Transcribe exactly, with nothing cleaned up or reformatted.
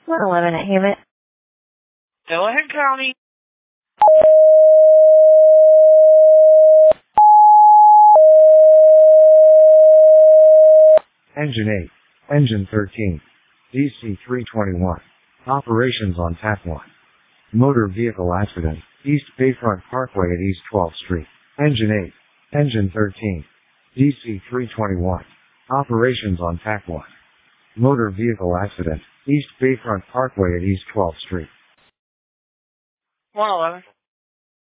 one eleven at Hammett. Go ahead, County. Engine eight. Engine thirteen. D C three twenty-one. Operations on T A C one. Motor vehicle accident. East Bayfront Parkway at East twelfth Street. Engine eight. Engine thirteen. D C three twenty-one. Operations on T A C one. Motor vehicle accident. East Bayfront Parkway at East twelfth Street. one eleven.